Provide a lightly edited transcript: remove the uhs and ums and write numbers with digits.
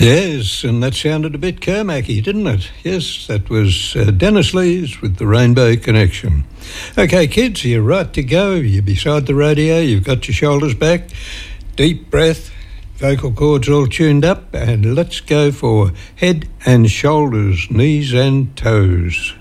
Yes, and that sounded a bit Kermacky, didn't it? Yes, that was Dennis Lees with the Rainbow Connection. Okay, kids, you're right to go. You're beside the radio, you've got your shoulders back, deep breath, vocal cords all tuned up, and let's go for head and shoulders, knees and toes.